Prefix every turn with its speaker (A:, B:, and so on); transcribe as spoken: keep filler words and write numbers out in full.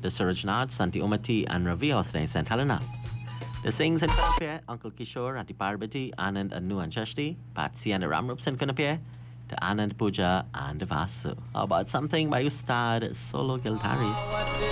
A: the Surajnath, Santi Umati, and Ravi Othne Saint Helena. The sings in Kunapia, Uncle Kishore, Auntie Parvati, Anand and Nu and Shashti, Patsy and the Ramrups in Kunapia, to Anand Puja and Vasu. How about something by Ustad Solo Giltari?